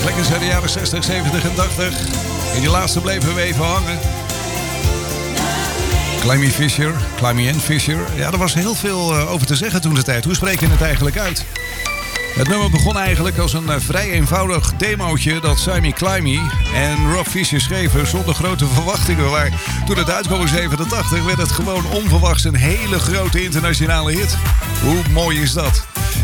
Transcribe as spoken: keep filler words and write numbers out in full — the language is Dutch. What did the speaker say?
Lekker zijn de jaren zestig, zeventig en tachtig. In die laatste bleven we even hangen. Climby Fisher, Climby and Fisher. Ja, er was heel veel over te zeggen toen de tijd. Hoe spreek je het eigenlijk uit? Het nummer begon eigenlijk als een vrij eenvoudig demootje dat Simon Climby en Rob Fisher schreven zonder grote verwachtingen. Maar toen het uitkwam in zevenentachtig werd het gewoon onverwachts een hele grote internationale hit. Hoe mooi is dat?